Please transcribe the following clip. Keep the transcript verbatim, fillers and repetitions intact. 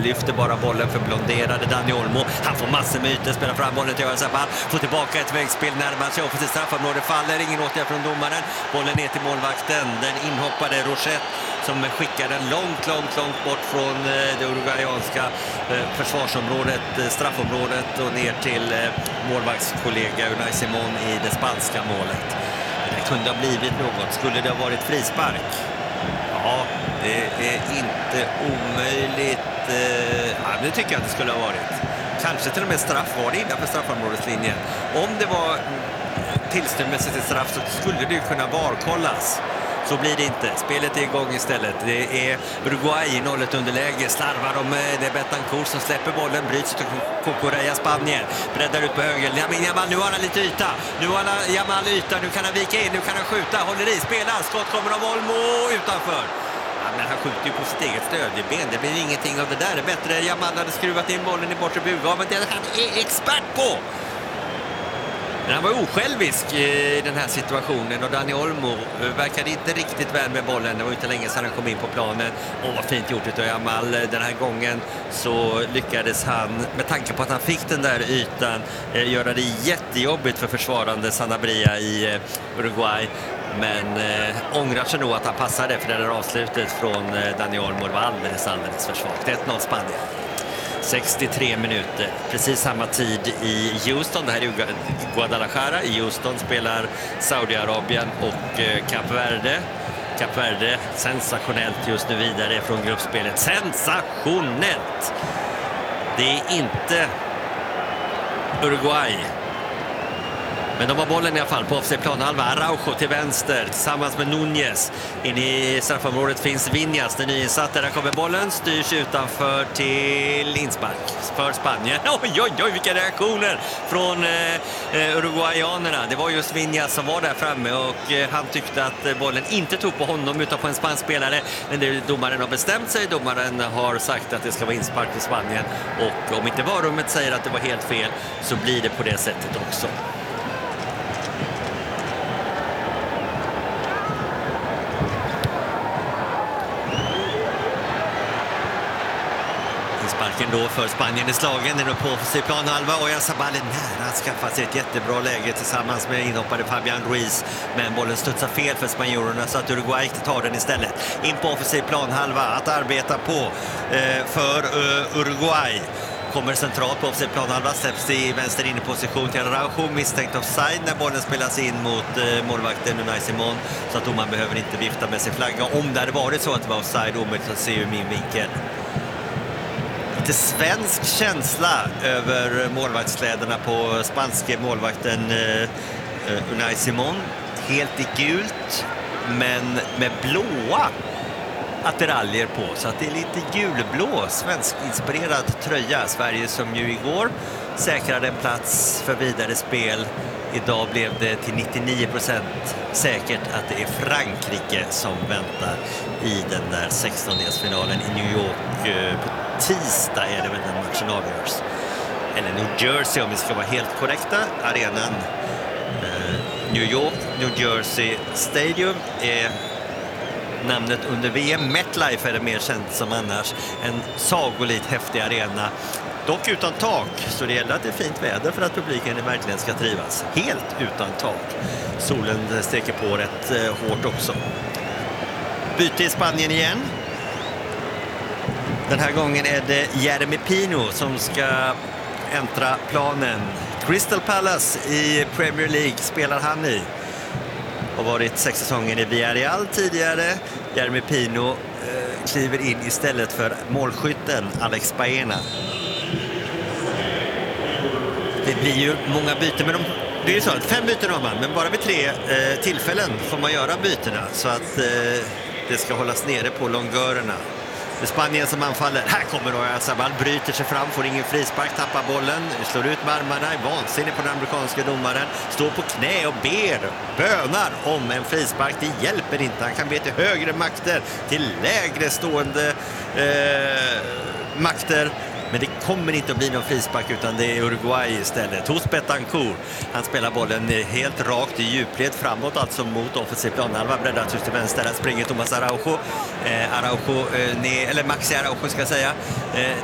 lyfter bara bollen för blonderade Dani Olmo. Han får massor med ytor, spelar fram bollen till Oyarzabal, får tillbaka ett vägspel, närmar sig offensivt straffområde, faller, ingen åtgärd från domaren. Bollen ner till målvakten, den inhoppade Rochette som skickar den långt, långt, långt bort från det uruguayanska försvarsområdet, straffområdet och ner till målvaktskollega Unai Simon i det spanska målet. Det kunde ha blivit något. Skulle det ha varit frispark? Ja, det är inte omöjligt. Ja, det tycker jag att det skulle ha varit. Kanske till och med straff var det innanför straffområdeslinjen. Om det var tillståndsmässigt till straff så skulle det ju kunna varkollas. Så blir det inte. Spelet är igång istället. Det är Uruguay i nollet underläge. Slarvar de med det Betancourt som släpper bollen. Bryts till Cucurella, Spanien. Breddar ut på höger. Lamin Yamal, nu har han lite yta. Nu har han Yamal yta. Nu kan han vika in. Nu kan han skjuta. Håller i. Spelar. Skott kommer av Olmo utanför. Ja, men han skjuter ju på sitt eget stödjeben. Det blir ingenting av det där. Det är bättre. Yamal hade skruvat in bollen i bortre bugaven. Det han är expert på. Men han var osjälvisk i den här situationen och Dani Olmo verkade inte riktigt väl med bollen. Det var inte länge sedan han kom in på planen. Åh, vad fint gjort utav Yamal. Den här gången så lyckades han, med tanke på att han fick den där ytan, göra det jättejobbigt för försvarande Sanabria i Uruguay. Men äh, ångrar sig nog att han passade, för det där avslutet från äh, Dani Olmo var alldeles, alldeles för svagt. ett noll Spanien. sextiotre minuter, precis samma tid i Houston. Det här är Guadalajara. I Houston spelar Saudiarabien och Kap Verde. Kap Verde, sensationellt just nu vidare från gruppspelet. Sensationellt! Det är inte Uruguay. Men de har bollen i alla fall på offside planhalva. Araujo till vänster tillsammans med Núñez. In i straffområdet finns Viñas, den nyinsatte. Där kommer bollen, styrs utanför till inspark för Spanien. Oj, oj, oj, vilka reaktioner från eh, uruguayanerna. Det var just Viñas som var där framme och eh, han tyckte att bollen inte tog på honom utan på en spansk spelare. Men det, domaren har bestämt sig. Domaren har sagt att det ska vara inspark för Spanien. Och om inte varummet säger att det var helt fel så blir det på det sättet också. Sparken då för Spanien i slagen. Den är på offensiv planhalva. Oyarzabal är nära att skaffa sig ett jättebra läge tillsammans med inhoppade Fabian Ruiz. Men bollen studsar fel för spanjorerna så att Uruguay tar den istället. In på offensiv planhalva att arbeta på eh, för uh, Uruguay. Kommer centralt på offensiv planhalva, släpps i vänster inne position till Araujo, misstänkt offside när bollen spelas in mot eh, målvakten Unai Simon, så att man behöver inte vifta med sin flagga. Om det hade varit så att det var offside, omöjligt att se ur min vinkel. Lite svensk känsla över målvaktskläderna på spanske målvakten eh, Unai Simon. Helt i gult, men med blåa attiraljer på, så att det är lite gulblå svensk-inspirerad tröja. Sverige som ju igår säkrade en plats för vidare spel. Idag blev det till nittionio procent säkert att det är Frankrike som väntar i den där sextondelsfinalen i New York. På tisdag är det väl den matchen avgörs. Eller New Jersey om vi ska vara helt korrekta. Arenan New York, New Jersey Stadium är namnet under V M. MetLife är det mer känt som annars. En sagolikt häftig arena. Dock utan tak, så det gäller att det är fint väder för att publiken verkligen ska trivas. Helt utan tak. Solen steker på rätt eh, hårt också. Byte i Spanien igen. Den här gången är det Jeremy Pino som ska äntra planen. Crystal Palace i Premier League spelar han i. Har varit sex säsonger i Villarreal tidigare. Jeremy Pino eh, kliver in istället för målskytten Alex Baena. Det blir ju många byten, men de, det är ju så att fem byten har man, men bara vid tre eh, tillfällen får man göra bytena så att eh, det ska hållas nere på longörerna. Det är Spanien som anfaller. Här kommer Oyarzabal, bryter sig fram, får ingen frispark, tappar bollen, slår ut med armarna, är vansinnig på den amerikanska domaren, står på knä och ber, bönar om en frispark. Det hjälper inte, han kan be till högre makter, till lägre stående eh, makter. Men det kommer inte att bli någon frispark utan det är Uruguay istället. Hos Betancourt. Han spelar bollen helt rakt i djupled framåt, alltså mot offensiv planhalva. Breddat ut till vänster. Där springer Thomas Araujo. Eh, Araujo eh, ner, eller Maxi Araujo ska jag säga. Eh,